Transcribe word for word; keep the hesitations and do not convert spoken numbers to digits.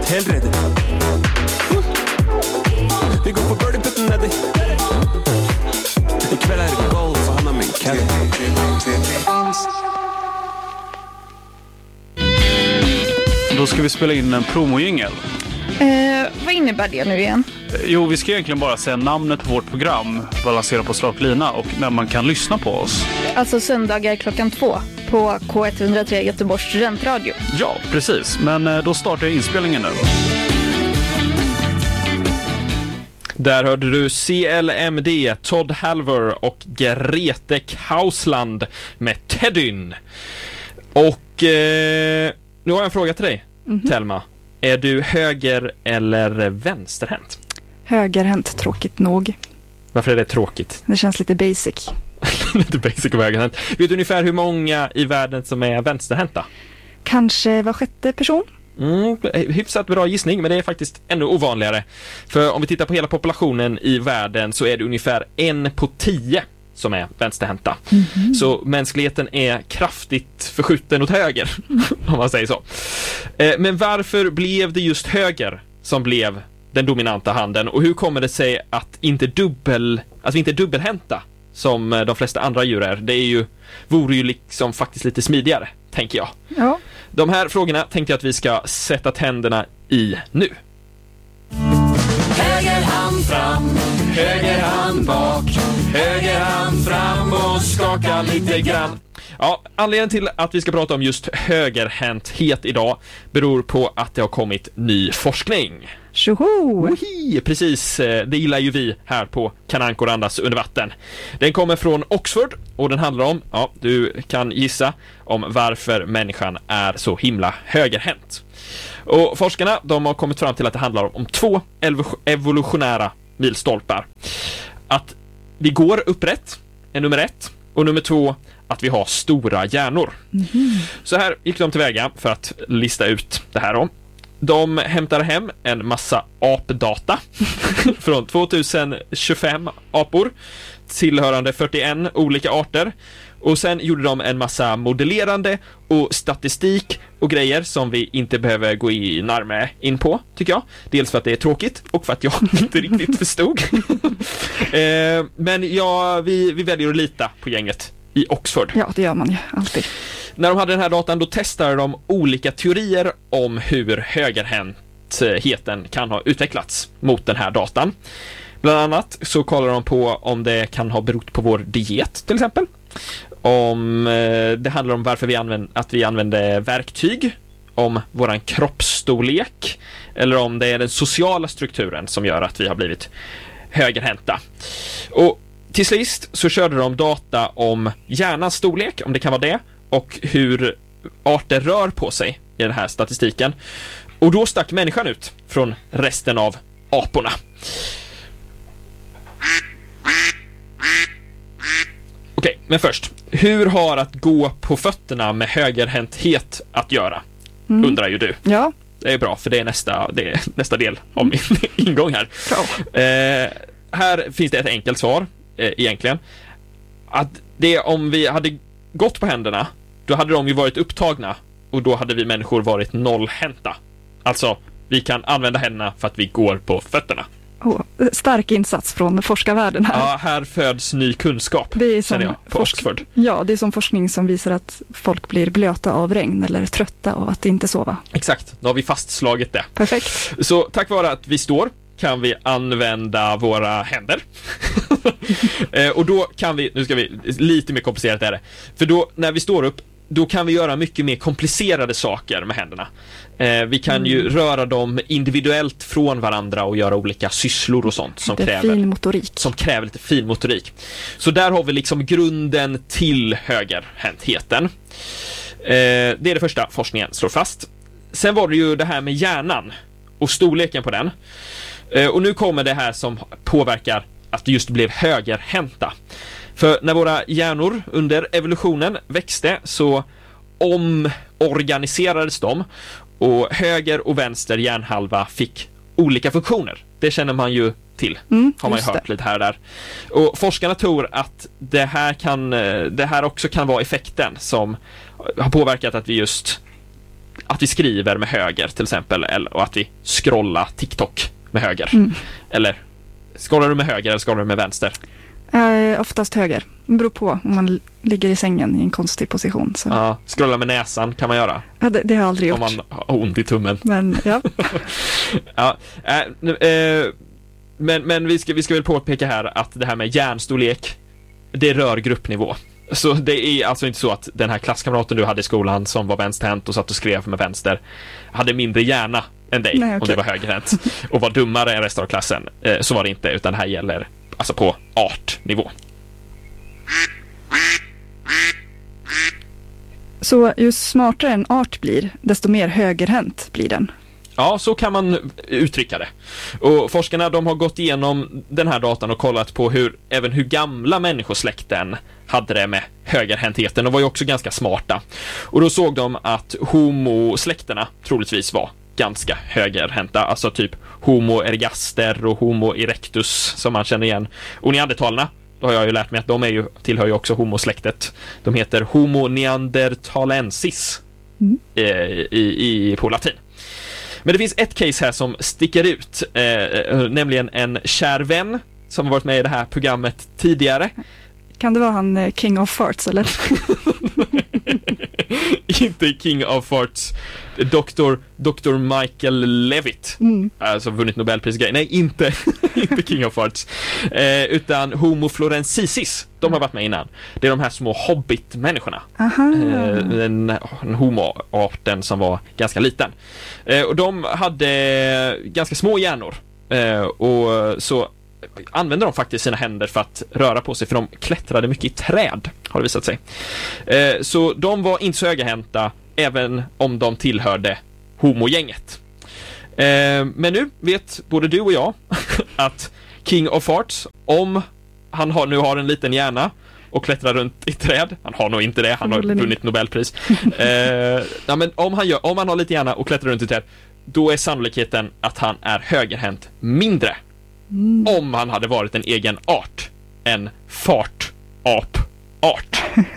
helt ready. Vi går på birdie putten Neddy. Ikväll är det golf och han har min caddy. Då ska vi spela in en promojingel. Eh, vad innebär det nu igen? Jo, vi ska egentligen bara säga namnet på vårt program, Balanserat på slak lina, och när man kan lyssna på oss. Alltså söndagar klockan två på K ett noll tre Göteborgs studentradio. Ja, precis. Men eh, då startar jag inspelningen nu. Där hörde du C L M D, Todd Halver och Grete Kausland med Teddyn. Och eh, nu har jag en fråga till dig, mm-hmm. Telma. Är du höger- eller vänsterhänt? Högerhänt, tråkigt nog. Varför är det tråkigt? Det känns lite basic. Lite basic och högerhänt. Vet du ungefär hur många i världen som är vänsterhänta? Kanske var sjätte person? Mm, hyfsat bra gissning, men det är faktiskt ännu ovanligare. För om vi tittar på hela populationen i världen så är det ungefär en på tio som är vänsterhänta. Mm-hmm. Så mänskligheten är kraftigt förskjuten åt höger, om man säger så. Men varför blev det just höger som blev den dominanta handen? Och hur kommer det sig att, inte dubbel, att vi inte är dubbelhänta som de flesta andra djur är? Det är ju, vore ju liksom faktiskt lite smidigare, tänker jag. Ja. De här frågorna tänkte jag att vi ska sätta tänderna i nu. Höger hand fram, höger hand bak, höger hand fram och skaka lite grann. Ja, anledningen till att vi ska prata om just högerhänthet idag beror på att det har kommit ny forskning. Tjoho! Ohi, precis, det gillar ju vi här på Kanankorandas under vatten. Den kommer från Oxford och den handlar om, ja, du kan gissa om varför människan är så himla högerhänt. Och forskarna, de har kommit fram till att det handlar om två evolutionära milstolpar. Att vi går upprätt är nummer ett, och nummer två, att vi har stora hjärnor. Mm-hmm. Så här gick de tillväga för att lista ut det här då. De hämtade hem en massa apdata från tjugohundratjugofem apor tillhörande fyrtioen olika arter. Och sen gjorde de en massa modellerande och statistik och grejer som vi inte behöver gå i närmare in på, tycker jag. Dels för att det är tråkigt och för att jag inte riktigt förstod. eh, men ja, vi, vi väljer att lita på gänget i Oxford. Ja, det gör man ju alltid. När de hade den här datan, då testade de olika teorier om hur högerhäntheten kan ha utvecklats mot den här datan. Bland annat så kollar de på om det kan ha berott på vår diet, till exempel. Om eh, det handlar om varför vi använder, att vi använder verktyg, om våran kroppsstorlek, eller om det är den sociala strukturen som gör att vi har blivit högerhänta. Och till sist så körde de data om hjärnans storlek, om det kan vara det, och hur arter rör på sig i den här statistiken. Och då stack människan ut från resten av aporna. Okej, men först, hur har att gå på fötterna med högerhänthet att göra? Mm. Undrar ju du. Ja. Det är bra, för det är nästa, det är nästa del av min ingång här. Eh, här finns det ett enkelt svar, eh, egentligen. Att det, om vi hade gått på händerna, då hade de ju varit upptagna, och då hade vi människor varit nollhänta. Alltså, vi kan använda händerna för att vi går på fötterna. Oh, stark insats från forskarvärlden här. Ja, här föds ny kunskap. Det är som jag, på forsk- Oxford. Ja, det är som forskning som visar att folk blir blöta av regn eller trötta av att inte sova. Exakt, då har vi fastslagit det. Perfekt. Så tack vare att vi står kan vi använda våra händer. eh, och då kan vi, nu ska vi, lite mer komplicerat är det. För då, när vi står upp, då kan vi göra mycket mer komplicerade saker med händerna. Eh, vi kan mm. ju röra dem individuellt från varandra och göra olika sysslor och sånt som det kräver, fin motorik. som kräver lite fin motorik. Så där har vi liksom grunden till högerhäntheten. Eh, det är det första forskningen slår fast. Sen var det ju det här med hjärnan och storleken på den. Eh, och nu kommer det här som påverkar att vi just blev högerhänta. För när våra hjärnor under evolutionen växte så omorganiserades de, och höger och vänster hjärnhalva fick olika funktioner. Det känner man ju till, mm, har man ju hört det. Lite här och där. Och forskarna tror att det här, kan, det här också kan vara effekten som har påverkat att vi just att vi skriver med höger till exempel, eller, och att vi scrollar TikTok med höger. Mm. Eller scrollar du med höger eller scrollar du med vänster? Eh, oftast höger. Det beror på om man ligger i sängen i en konstig position. Så. Ja, scrolla med näsan kan man göra. Ja, det, det har jag aldrig gjort. Om man har ont i tummen. Men ja. Ja, äh, nu, eh, men men vi, ska, vi ska väl påpeka här att det här med hjärnstorlek, det rör gruppnivå. Så det är alltså inte så att den här klasskamraten du hade i skolan som var vänsterhänt och satt och skrev med vänster hade mindre hjärna än dig. Nej, okay. Om det var högerhänt och var dummare än resten av klassen. Eh, så var det inte, utan det här gäller alltså på artnivå. Så ju smartare en art blir, desto mer högerhänt blir den. Ja, så kan man uttrycka det. Och forskarna, de har gått igenom den här datan och kollat på hur även hur gamla människosläkten hade det med högerhäntheten och var ju också ganska smarta. Och då såg de att homosläkterna troligtvis var ganska högerhänta, alltså typ Homo ergaster och Homo erectus som man känner igen. Och neandertalerna, då har jag ju lärt mig att de är ju, tillhör ju också homosläktet. De heter Homo neanderthalensis mm. i, i, i, på latin. Men det finns ett case här som sticker ut, eh, nämligen en kär vän som har varit med i det här programmet tidigare. Kan det vara han eh, King of Farts, eller? Inte King of Farts, doktor doktor Michael Levitt, mm. alltså vunnit Nobelpris. Nej, inte, inte King of Farts, eh, utan Homo florensis. De har varit med innan. Det är de här små hobbit-människorna. Aha. Eh, den, den homo-arten som var ganska liten. Eh, och de hade ganska små hjärnor. Eh, och så använde de faktiskt sina händer för att röra på sig, för de klättrade mycket i träd, har det visat sig. Eh, så de var inte så högerhänta även om de tillhörde homogänget. Eh, men nu vet både du och jag att King of Farts, om han har, nu har en liten hjärna och klättrar runt i träd, han har nog inte det, han har vunnit Nobelpris. Eh, ja, men om han, gör, om han har lite hjärna och klättrar runt i träd, då är sannolikheten att han är högerhänt mindre. Mm. Om han hade varit en egen art, en fart-ap-art.